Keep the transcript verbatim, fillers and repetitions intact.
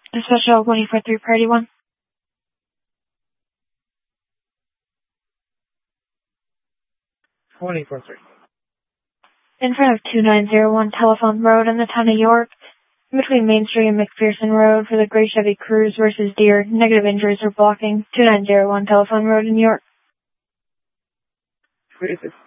Special one four three Priority one. twenty four three. In front of two nine zero one Telephone Road in the town of York, between Main Street and McPherson Road for the Gray Chevy Cruze versus Deere. Negative injuries are blocking two nine zero one Telephone Road in York. Three six